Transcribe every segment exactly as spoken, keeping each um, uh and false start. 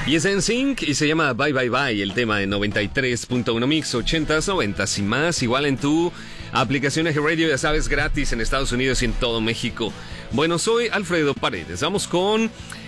Y es N Sync y se llama Bye Bye Bye, el tema de noventa y tres punto uno Mix, ochentas, noventas y más, igual en tu aplicación Eje Radio, ya sabes, gratis en Estados Unidos y en todo México. Bueno, soy Alfredo Paredes, vamos con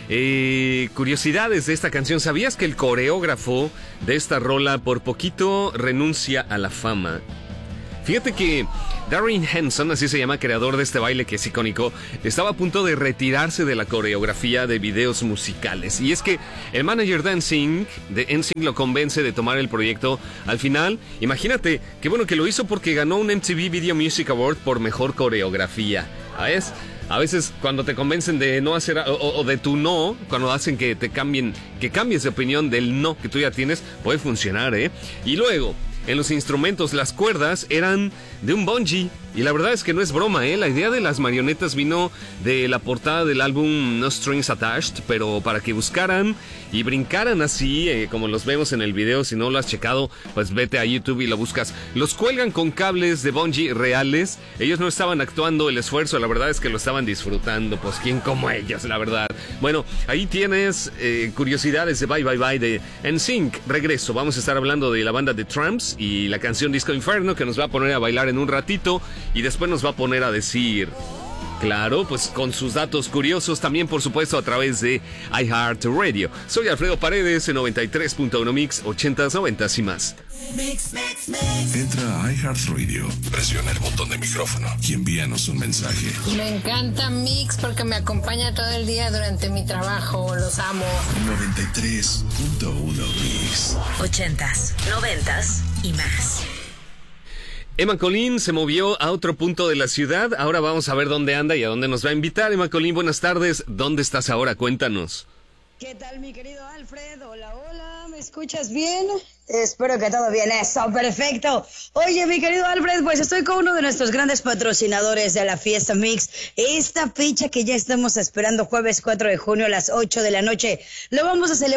eh, curiosidades de esta canción. ¿Sabías que el coreógrafo de esta rola por poquito renuncia a la fama? Fíjate que Darren Henson, así se llama, creador de este baile que es icónico, estaba a punto de retirarse de la coreografía de videos musicales. Y es que el manager de N Sync, de N Sync lo convence de tomar el proyecto. Al final, imagínate, qué bueno que lo hizo porque ganó un M T V Video Music Award por mejor coreografía. ¿Sabes? A veces cuando te convencen de no hacer o, o de tu no, cuando hacen que te cambien, que cambies de opinión del no que tú ya tienes, puede funcionar, ¿eh? Y luego, en los instrumentos, las cuerdas eran de un bungee. Y la verdad es que no es broma, ¿eh? La idea de las marionetas vino de la portada del álbum No Strings Attached, pero para que buscaran y brincaran así, eh, como los vemos en el video. Si no lo has checado, pues vete a YouTube y lo buscas. Los cuelgan con cables de bungee reales. Ellos no estaban actuando el esfuerzo, la verdad es que lo estaban disfrutando. Pues quién como ellos, la verdad. Bueno, ahí tienes eh, curiosidades de Bye Bye Bye de N Sync. Regreso, vamos a estar hablando de la banda The Tramps y la canción Disco Inferno, que nos va a poner a bailar en un ratito. Y después nos va a poner a decir, claro, pues con sus datos curiosos, también por supuesto a través de iHeartRadio. Soy Alfredo Paredes en noventa y tres punto uno Mix, ochentas, noventas y más. Mix, mix, mix. Entra a iHeartRadio, presiona el botón de micrófono y envíanos un mensaje. Me encanta Mix porque me acompaña todo el día durante mi trabajo, los amo. noventa y tres punto uno Mix. Ochentas, noventas y más. Emma Colín se movió a otro punto de la ciudad. Ahora vamos a ver dónde anda y a dónde nos va a invitar. Emma Colín, buenas tardes. ¿Dónde estás ahora? Cuéntanos. ¿Qué tal, mi querido Alfred? Hola, hola. ¿Me escuchas bien? Espero que todo bien. Eso, perfecto. Oye, mi querido Alfred, pues estoy con uno de nuestros grandes patrocinadores de la Fiesta Mix. Esta fecha que ya estamos esperando, jueves cuatro de junio a las ocho de la noche, lo vamos a celebrar